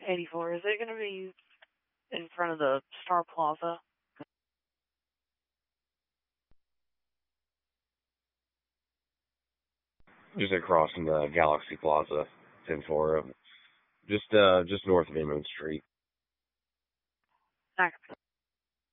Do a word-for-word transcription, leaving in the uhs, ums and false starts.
eighty-four, is it going to be in front of the Star Plaza? Just across from the Galaxy Plaza, ten four, just uh, just north of Emerald Street. Thanks.